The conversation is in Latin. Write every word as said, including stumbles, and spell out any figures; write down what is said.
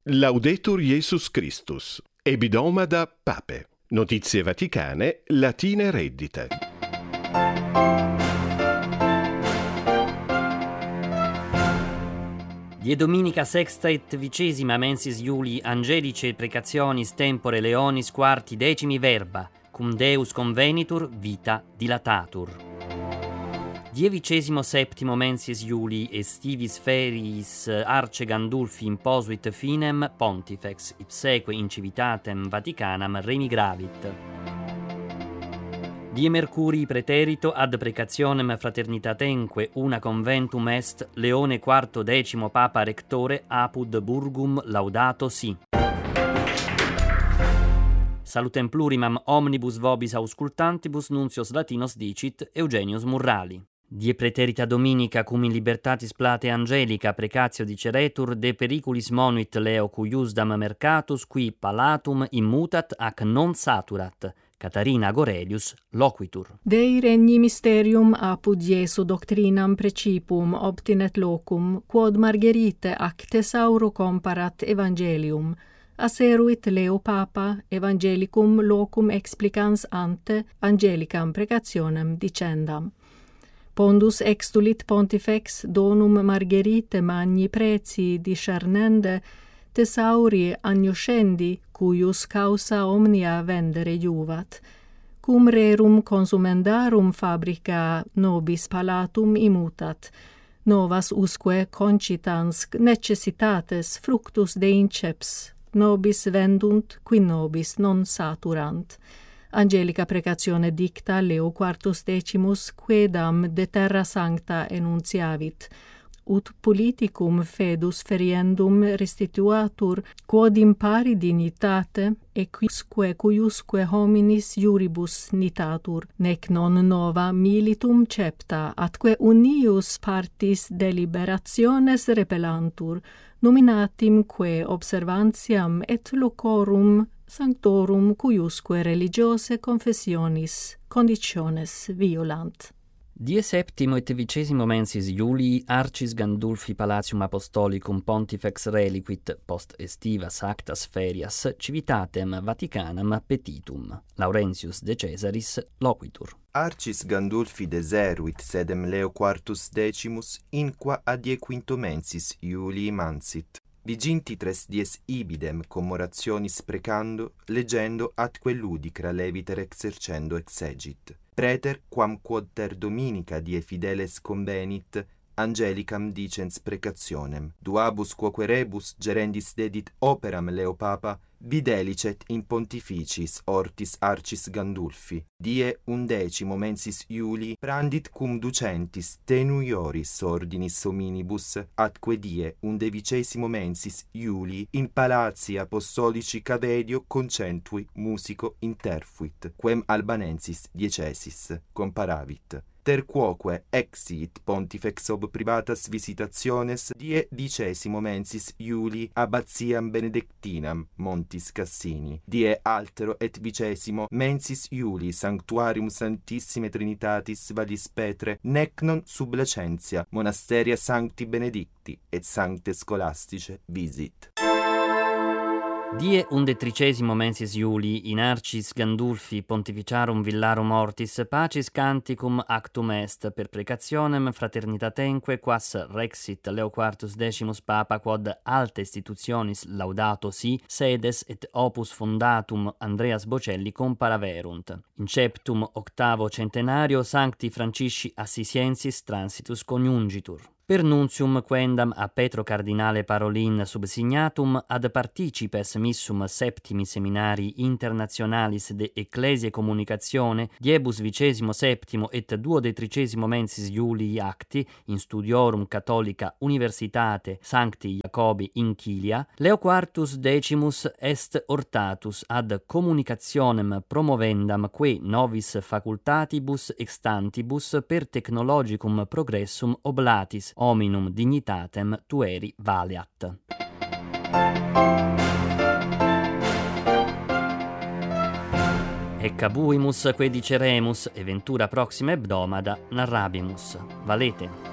Laudetur Jesus Christus. Ebidomada Pape. Notizie vaticane, latine reddite. Die dominica sexta et vicesima mensis Iuli angelice precationis tempore leonis quarti decimi verba, cum Deus convenitur vita dilatatur. Dievicesimo septimo mensis Iuli estivis feriis arce Gandulfi imposuit finem pontifex ipseque in civitatem Vaticanam remigravit. Die Mercurii preterito ad precationem fraternitatenque una conventum est Leone quarto decimo Papa Rectore apud Burgum laudato si. Salutem plurimam omnibus vobis auscultantibus nuncios Latinos dicit Eugenius Murrali. Die preterita dominica cum in libertatis plate angelica precatio diceretur de periculis monuit Leo cuiusdam mercatus qui palatum immutat ac non saturat. Catarina Gorelius loquitur. Dei regni mysterium apud Iesu doctrinam precipum obtinet locum, quod Margherite ac thesauro comparat evangelium, aseruit Leo Papa evangelicum locum explicans ante angelicam precationem dicendam. Pondus extulit pontifex donum Margherite magni preci discernende thesauri agnoscendi, cuius causa omnia vendere juvat, cum rerum consumendarum fabrica nobis palatum immutat, novas usque concitans necessitates fructus de inceps, nobis vendunt, qui nobis non saturant. Angelica precazione dicta Leo quartus decimus quedam de terra sancta enunciavit, ut politicum fedus feriendum restituatur, quod impari dignitate, e quisque cuiusque hominis iuribus nitatur, nec non nova militum cepta, atque unius partis deliberationes repellantur, nominatim que observantiam et locorum sanctorum cuiusque religiose confessionis conditiones violant. Die septimo et vicesimo mensis Iulii arcis Gandulfi palatium apostolicum pontifex reliquit post estivas actas ferias civitatem Vaticanam petitum. Laurentius de Caesaris loquitur. Arcis Gandulfi deseruit sedem Leo quartus decimus inqua adie quinto mensis Iulii mansit. Viginti tres dies ibidem commorationis precando, leggendo atque ludicra leviter exercendo exegit. Preter, quam quod ter dominica die fideles convenit, angelicam dicens precationem. Duabus quoque rebus gerendis dedit operam Leo Papa, videlicet in pontificis ortis arcis Gandulfi. Die undecimo mensis Iulii prandit cum ducentis tenuioris ordinis hominibus, atque die undevicesimo mensis Iulii in palati apostolici Cavedio concentui musico interfuit, quem albanensis diecesis comparavit. Ter quoque exit pontifex ob privatas visitationes die dicesimo mensis Iulii abbatiam benedictinam Montis Cassini, die altero et vicesimo mensis Iulii sanctuarium Santissime Trinitatis Vallis Petre, nec non sub Lacentia monasteria Sancti Benedicti et Sancte Scholastice visit. Die undetricesimo mensis Iulii in arcis Gandulfi pontificarum villarum mortis pacis canticum actum est per precationem fraternitatenque quas rexit Leo quartus decimus Papa quod alte institutionis laudato si sedes et opus fondatum Andreas Bocelli comparaverunt. Inceptum octavo centenario Sancti Francisci Assisiensis transitus coniungitur. Per nuntium quendam a Petro Cardinale Parolin subsignatum ad participes missum septimi seminari internationalis de Ecclesia Communicatione diebus vicesimo septimo et duodetricesimo mensis Iulii acti in studiorum Catholica Universitate Sancti Jacobi in Chilia, Leo quartus decimus est ortatus ad communicationem promovendam que novis facultatibus extantibus per technologicum progressum oblatis hominum dignitatem tueri valeat. Eccabuimus quae diceremus, e ventura proxima hebdomada narrabimus. Valete.